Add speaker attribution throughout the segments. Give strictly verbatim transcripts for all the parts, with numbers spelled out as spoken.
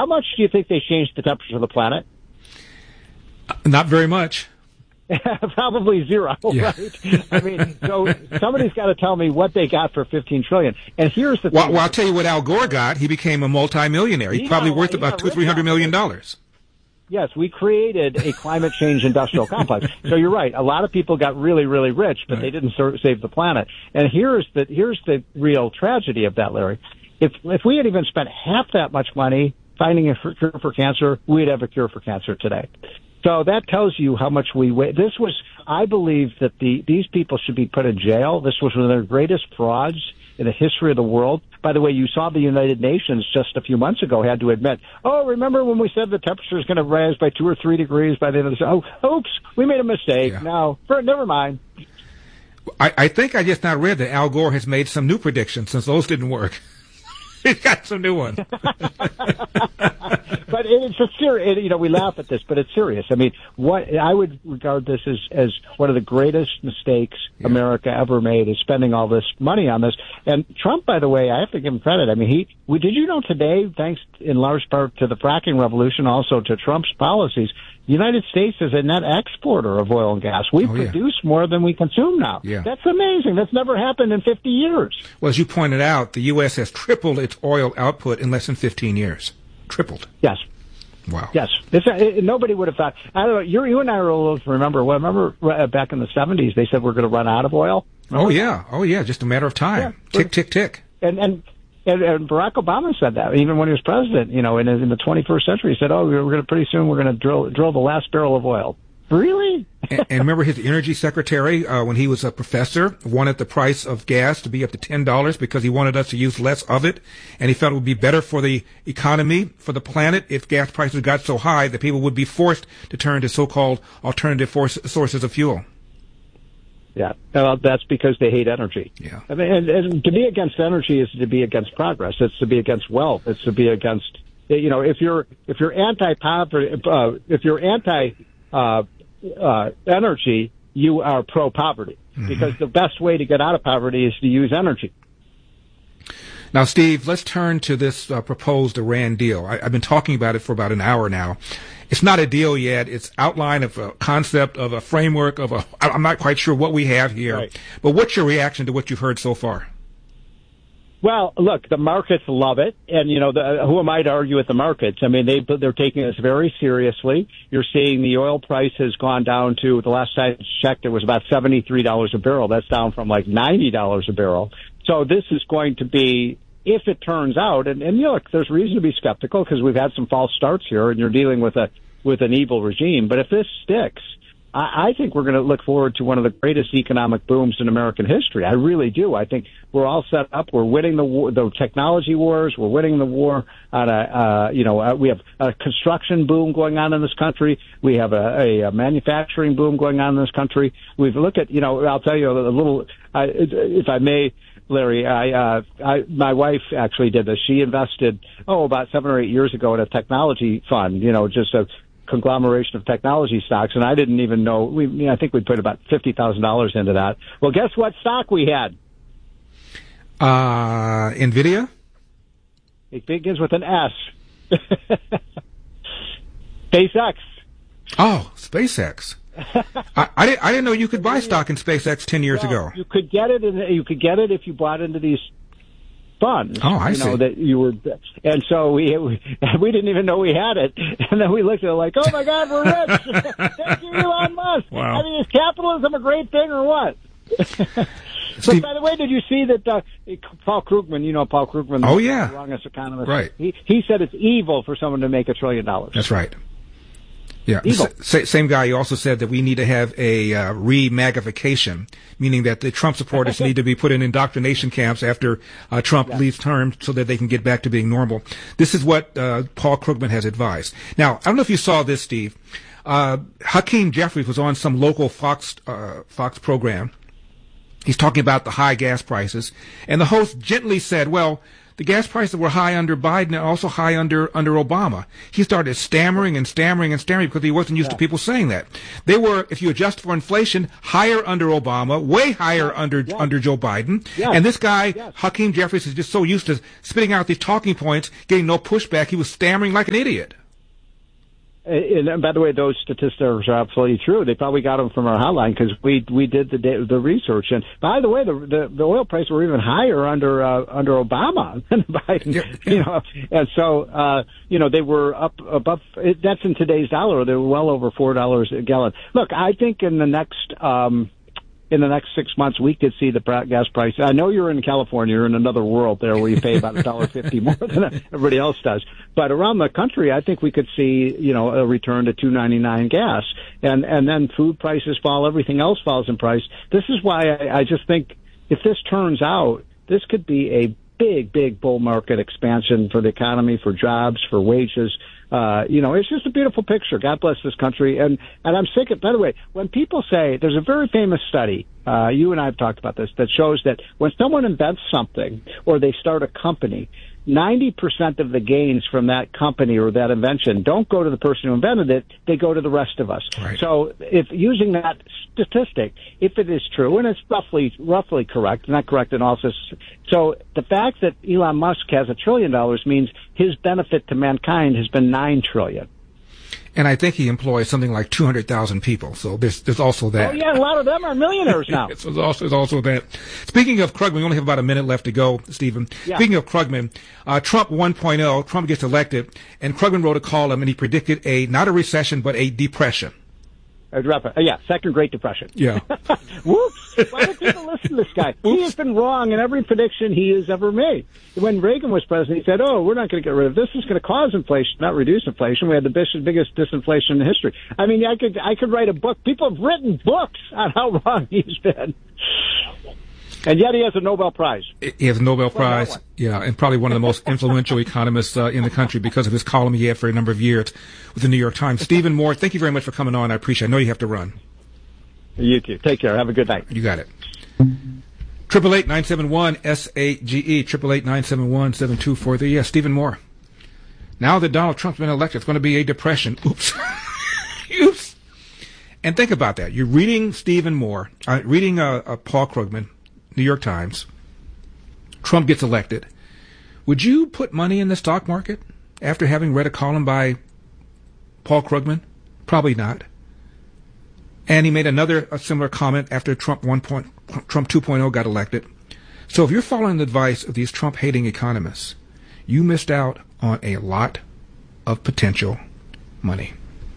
Speaker 1: How much do you think they changed the temperature of the planet?
Speaker 2: Uh, not very much.
Speaker 1: Probably zero,
Speaker 2: yeah.
Speaker 1: right? I mean, so somebody's got to tell me what they got for fifteen trillion dollars. And here's the
Speaker 2: well,
Speaker 1: thing.
Speaker 2: Well, I'll tell you what Al Gore got. He became a multimillionaire. He's
Speaker 1: he
Speaker 2: probably
Speaker 1: got,
Speaker 2: worth
Speaker 1: he
Speaker 2: about two, three hundred million dollars.
Speaker 1: Yes, we created a climate change industrial complex. So you're right. A lot of people got really, really rich, but right. they didn't save the planet. And here's the here's the real tragedy of that, Larry. If if we had even spent half that much money finding a cure for cancer, we'd have a cure for cancer today. So that tells you how much we wait. This was, I believe that the these people should be put in jail. This was one of their greatest frauds in the history of the world. By the way, you saw the United Nations just a few months ago had to admit, oh, remember when we said the temperature is going to rise by two or three degrees by the end of the oh, oops, we made a mistake.
Speaker 2: Yeah.
Speaker 1: No, never mind.
Speaker 2: I, I think I just now read that Al Gore has made some new predictions since those didn't work. He's got some new ones.
Speaker 1: But it's a serious, you know, we laugh at this, but it's serious. I mean, what I would regard this as, as one of the greatest mistakes yeah. America ever made is spending all this money on this. And Trump, by the way, I have to give him credit. I mean, he, we, did you know today, thanks in large part to the fracking revolution, also to Trump's policies, the United States is a net exporter of oil and gas. We oh, produce yeah. more than we consume now.
Speaker 2: Yeah.
Speaker 1: That's amazing. That's never happened in fifty years.
Speaker 2: Well, as you pointed out, the U S has tripled its oil output in less than fifteen years. Tripled.
Speaker 1: Yes.
Speaker 2: Wow.
Speaker 1: Yes. This, uh, nobody would have thought. I don't know. You, you and I are old to remember. Well, remember uh, back in the seventies, they said we're going to run out of oil. Remember?
Speaker 2: Oh yeah. Oh yeah. Just a matter of time. Yeah. Tick, tick, tick.
Speaker 1: And and. And, and Barack Obama said that even when he was president, you know, in, in the twenty-first century, he said, "Oh, we're going to pretty soon we're going to drill drill the last barrel of oil." Really?
Speaker 2: and, and remember his energy secretary uh, when he was a professor wanted the price of gas to be up to ten dollars because he wanted us to use less of it, and he felt it would be better for the economy, for the planet, if gas prices got so high that people would be forced to turn to so-called alternative force, sources of fuel.
Speaker 1: Yeah, well, that's because they hate energy.
Speaker 2: Yeah,
Speaker 1: I mean, and, and to be against energy is to be against progress. It's to be against wealth. It's to be against, you know, if you're if you're anti-poverty, uh, if you're anti uh, uh, energy, you are pro-poverty mm-hmm. because the best way to get out of poverty is to use energy.
Speaker 2: Now, Steve, let's turn to this uh, proposed Iran deal. I, I've been talking about it for about an hour now. It's not a deal yet. It's outline of a concept of a framework of a, I'm not quite sure what we have here. Right. But what's your reaction to what you've heard so far?
Speaker 1: Well, look, the markets love it. And, you know, the, who am I to argue with the markets? I mean, they, they're taking this very seriously. You're seeing the oil price has gone down to, the last I checked, it was about seventy-three dollars a barrel. That's down from like ninety dollars a barrel. So this is going to be, if it turns out, and, and you know, look, there's reason to be skeptical because we've had some false starts here and you're dealing with a, with an evil regime. But if this sticks, I, I think we're going to look forward to one of the greatest economic booms in American history. I really do. I think we're all set up. We're winning the war, the technology wars. We're winning the war on a, uh, you know, uh, we have a construction boom going on in this country. We have a, a manufacturing boom going on in this country. We've looked at, you know, I'll tell you a little, uh, if I may, Larry, I, uh, I, my wife actually did this. She invested, oh, about seven or eight years ago in a technology fund, you know, just a conglomeration of technology stocks. And I didn't even know, we, you know, I think we put about fifty thousand dollars into that. Well, guess what stock we had?
Speaker 2: Uh, NVIDIA?
Speaker 1: It begins with an S. SpaceX.
Speaker 2: Oh, SpaceX. I, I, didn't, I didn't know you could buy stock in SpaceX ten years
Speaker 1: well,
Speaker 2: ago.
Speaker 1: You could get it. In, you could get it if you bought into these funds.
Speaker 2: Oh, I
Speaker 1: you
Speaker 2: see.
Speaker 1: Know, that you were, and so we, we we didn't even know we had it, and then we looked at it like, oh my God, we're rich. Thank you, Elon Musk.
Speaker 2: Wow.
Speaker 1: I mean, is capitalism a great thing or what?
Speaker 2: Steve,
Speaker 1: but by the way, did you see that uh, Paul Krugman? You know Paul Krugman.
Speaker 2: Oh yeah,
Speaker 1: the wrongest economist.
Speaker 2: Right.
Speaker 1: He he said it's evil for someone to make a trillion dollars.
Speaker 2: That's right. Yeah, S- same guy. He also said that we need to have a uh, re-magnification, meaning that the Trump supporters need to be put in indoctrination camps after uh, Trump yeah. leaves term so that they can get back to being normal. This is what uh, Paul Krugman has advised. Now, I don't know if you saw this, Steve. Uh, Hakeem Jeffries was on some local Fox uh, Fox program. He's talking about the high gas prices, and the host gently said, well, The gas prices were high under Biden and also high under, under Obama. He started stammering and stammering and stammering because he wasn't used yeah. to people saying that. They were, if you adjust for inflation, higher under Obama, way higher yeah. under yeah. under Joe Biden. Yeah. And this guy, yeah. Hakeem Jeffries, is just so used to spitting out these talking points, getting no pushback. He was stammering like an idiot.
Speaker 1: And, and by the way, those statistics are absolutely true. They probably got them from our hotline because we we did the the research. And by the way, the the, the oil prices were even higher under uh, under Obama than Biden. Yeah, yeah. You know, and so uh, you know they were up above. That's in today's dollar. They were well over four dollars a gallon. Look, I think in the next. Um, In the next six months, we could see the gas price. I know you're in California. You're in another world there where you pay about a dollar fifty more than everybody else does. But around the country, I think we could see, you know, a return to two ninety-nine gas, and and then food prices fall. Everything else falls in price. This is why I, I just think if this turns out, this could be a big, big bull market expansion for the economy, for jobs, for wages. Uh, you know, it's just a beautiful picture. God bless this country. And, and I'm sick of, by the way, when people say, there's a very famous study, uh, you and I have talked about this, that shows that when someone invents something or they start a company, ninety percent of the gains from that company or that invention don't go to the person who invented it, they go to the rest of us.
Speaker 2: Right.
Speaker 1: So if using that statistic, if it is true, and it's roughly roughly correct, not correct in all this, so the fact that Elon Musk has a trillion dollars means his benefit to mankind has been nine trillion.
Speaker 2: And I think he employs something like two hundred thousand people. So there's there's also that.
Speaker 1: Oh, yeah, a lot of them are millionaires now.
Speaker 2: so there's also, there's also that. Speaking of Krugman, we only have about a minute left to go, Stephen. Yeah. Speaking of Krugman, uh, Trump one point oh, Trump gets elected, and Krugman wrote a column, and he predicted a, not a recession, but a depression.
Speaker 1: Uh, yeah, Second Great Depression.
Speaker 2: Yeah.
Speaker 1: Whoops! Why do people listen to this guy? Oops. He has been wrong in every prediction he has ever made. When Reagan was president, he said, oh, we're not going to get rid of this. It's going to cause inflation, not reduce inflation. We had the biggest disinflation in history. I mean, I could I could write a book. People have written books on how wrong he's been. And yet he has a Nobel Prize.
Speaker 2: He has a Nobel Prize, yeah, and probably one of the most influential economists uh, in the country because of his column he had for a number of years with the New York Times. Stephen Moore, thank you very much for coming on. I appreciate it. I know you have to run.
Speaker 1: You too. Take care. Have a good night.
Speaker 2: You got it. Triple eight nine seven one S A G E. Triple eight nine seven one seven two four three. Yes, Stephen Moore. Now that Donald Trump's been elected, it's going to be a depression. Oops. Oops. And think about that. You're reading Stephen Moore, uh, reading uh, uh, Paul Krugman, New York Times. Trump gets elected. Would you put money in the stock market after having read a column by Paul Krugman? Probably not. And he made another a similar comment after Trump one point, Trump two point oh got elected. So if you're following the advice of these Trump-hating economists, you missed out on a lot of potential money.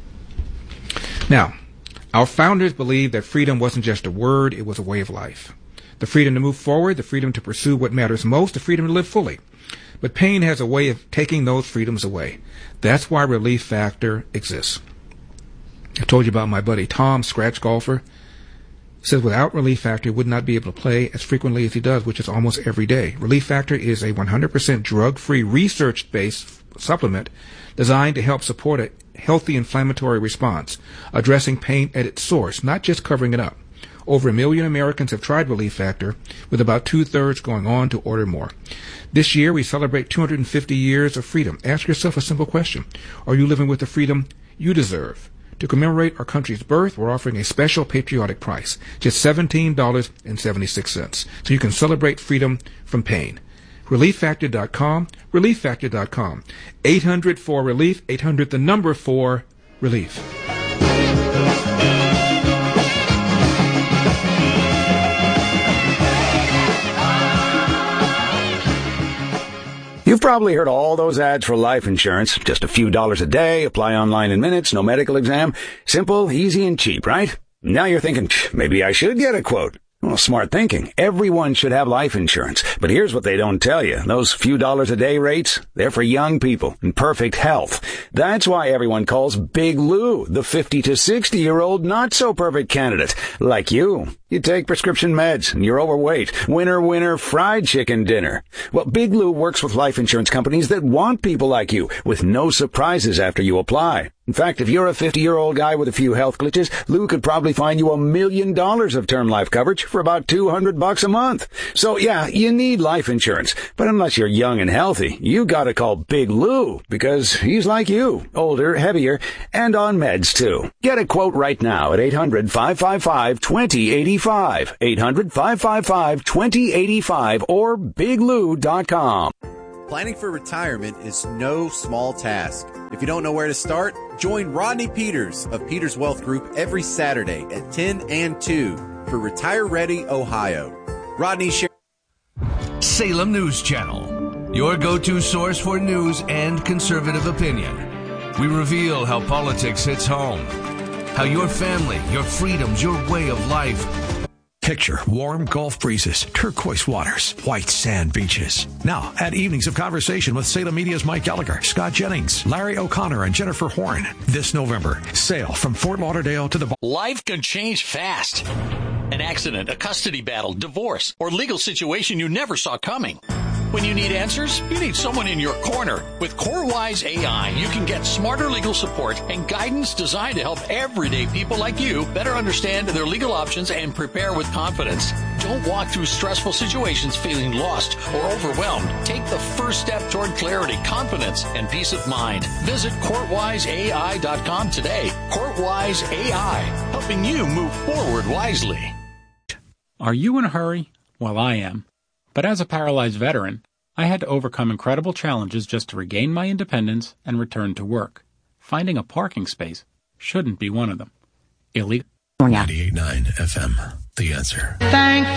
Speaker 2: Now, our founders believed that freedom wasn't just a word, it was a way of life. The freedom to move forward, the freedom to pursue what matters most, the freedom to live fully. But pain has a way of taking those freedoms away. That's why Relief Factor exists. I told you about my buddy Tom, scratch golfer. He says without Relief Factor, he would not be able to play as frequently as he does, which is almost every day. Relief Factor is a one hundred percent drug-free, research-based supplement designed to help support a healthy inflammatory response, addressing pain at its source, not just covering it up. Over a million Americans have tried Relief Factor, with about two-thirds going on to order more. This year, we celebrate two hundred fifty years of freedom. Ask yourself a simple question. Are you living with the freedom you deserve? To commemorate our country's birth, we're offering a special patriotic price, just seventeen dollars and seventy-six cents, so you can celebrate freedom from pain. relief factor dot com, relief factor dot com. eight hundred four relief, eight hundred the number four relief.
Speaker 3: You've probably heard all those ads for life insurance. Just a few dollars a day, apply online in minutes, no medical exam. Simple, easy, and cheap, right? Now you're thinking, maybe I should get a quote. Well, smart thinking. Everyone should have life insurance. But here's what they don't tell you. Those few dollars a day rates, they're for young people in perfect health. That's why everyone calls Big Lou the fifty to sixty year old not so perfect candidate, like you. You take prescription meds and you're overweight. Winner, winner, fried chicken dinner. Well, Big Lou works with life insurance companies that want people like you with no surprises after you apply. In fact, if you're a fifty-year-old guy with a few health glitches, Lou could probably find you a million dollars of term life coverage for about two hundred bucks a month. So yeah, you need life insurance. But unless you're young and healthy, you gotta call Big Lou because he's like you, older, heavier, and on meds too. Get a quote right now at eight hundred, five five five, two zero eight five, eight hundred, five five five, two zero eight five or big lou dot com.
Speaker 4: Planning for retirement is no small task. If you don't know where to start, join Rodney Peters of Peters Wealth Group every Saturday at ten and two for Retire Ready Ohio. Rodney shares
Speaker 5: Salem News Channel, your go-to source for news and conservative opinion. We reveal how politics hits home, how your family, your freedoms, your way of life.
Speaker 6: Picture warm Gulf breezes, turquoise waters, white sand beaches. Now, add evenings of conversation with Salem Media's Mike Gallagher, Scott Jennings, Larry O'Connor, and Jennifer Horn. This November, sail from Fort Lauderdale to the...
Speaker 7: Life can change fast. An accident, a custody battle, divorce, or legal situation you never saw coming. When you need answers, you need someone in your corner. With CoreWise A I, you can get smarter legal support and guidance designed to help everyday people like you better understand their legal options and prepare with confidence. Don't walk through stressful situations feeling lost or overwhelmed. Take the first step toward clarity, confidence, and peace of mind. Visit court wise A I dot com today. CourtWise A I, helping you move forward wisely.
Speaker 8: Are you in a hurry? Well, I am. But as a paralyzed veteran, I had to overcome incredible challenges just to regain my independence and return to work. Finding a parking space shouldn't be one of them. Illegal.
Speaker 6: ninety-eight point nine F M, The Answer.
Speaker 9: Thank